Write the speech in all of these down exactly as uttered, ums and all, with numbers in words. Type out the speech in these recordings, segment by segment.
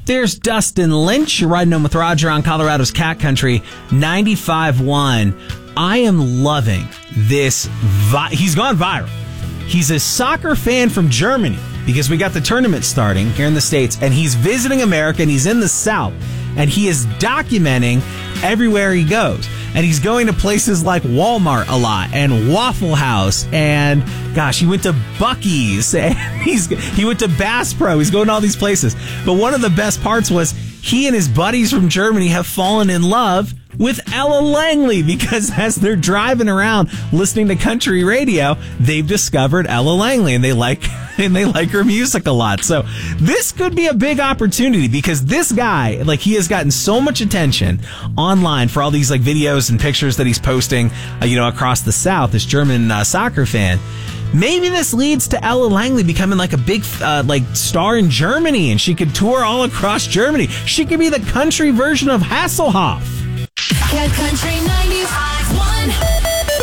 There's Dustin Lynch. You're riding home with Roger on Colorado's Cat Country ninety-five point one. I am loving this. Vi- He's gone viral. He's a soccer fan from Germany because we got the tournament starting here in the States, and he's visiting America, and he's in the South, and he is documenting everywhere he goes. And he's going to places like Walmart a lot and Waffle House, and gosh, he went to Buc-ee's, and he's he went to Bass Pro. He's going to all these places. But one of the best parts was he and his buddies from Germany have fallen in love with Ella Langley, because as they're driving around listening to country radio, they've discovered Ella Langley, and they like and they like her music a lot. So this could be a big opportunity, because this guy, like, he has gotten so much attention online for all these like videos and pictures that he's posting, uh, you know, across the South. This German uh, soccer fan. Maybe this leads to Ella Langley becoming like a big uh, like star in Germany, and she could tour all across Germany. She could be the country version of Hasselhoff. Cat Country ninety-five point one.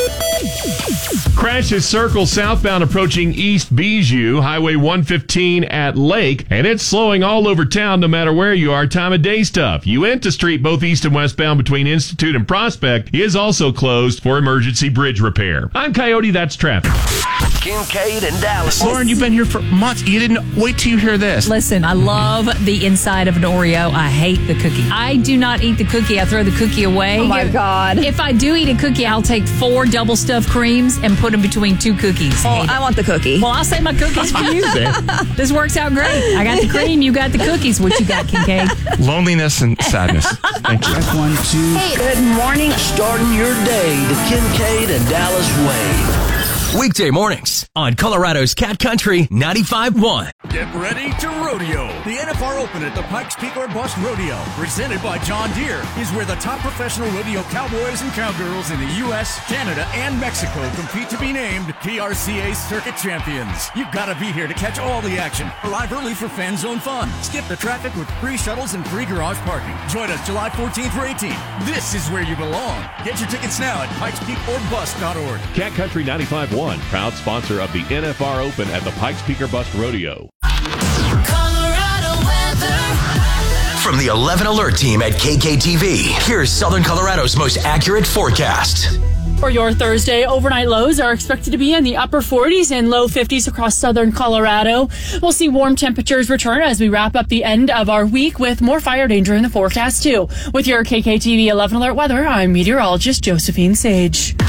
Crash is circle southbound approaching East Bijou, Highway one fifteen at Lake, and it's slowing all over town no matter where you are. Time of day stuff. Uinta Street, both east and westbound between Institute and Prospect, is also closed for emergency bridge repair. I'm Coyote, that's traffic. Kincaid and Dallas. Lauren, you've been here for months. You didn't wait till you hear this. Listen, I love the inside of an Oreo. I hate the cookie. I do not eat the cookie. I throw the cookie away. Oh, my God. If I do eat a cookie, I'll take four double stuffed creams and put them between two cookies. Oh, I want the cookie. Well, I'll save my cookies for you. This works out great. I got the cream. You got the cookies. What you got, Kincaid? Loneliness and sadness. Thank you. One, two. Hey, good morning. Starting your day the Kincaid and Dallas way. Weekday mornings on Colorado's Cat Country ninety-five point one. Get ready to rodeo. The N F R Open at the Pikes Peak or Bust Rodeo, presented by John Deere, is where the top professional rodeo cowboys and cowgirls in the U S, Canada, and Mexico compete to be named P R C A Circuit Champions. You've got to be here to catch all the action. Arrive early for fan zone fun. Skip the traffic with free shuttles and free garage parking. Join us July fourteenth through eighteenth. This is where you belong. Get your tickets now at pikes peak or bust dot org. Cat Country ninety-five point one, proud sponsor of the N F R Open at the Pikes Peak or Bust Rodeo. Colorado weather. From the eleven Alert team at K K T V, here's Southern Colorado's most accurate forecast. For your Thursday, overnight lows are expected to be in the upper forties and low fifties across southern Colorado. We'll see warm temperatures return as we wrap up the end of our week with more fire danger in the forecast, too. With your K K T V eleven Alert weather, I'm meteorologist Josephine Sage.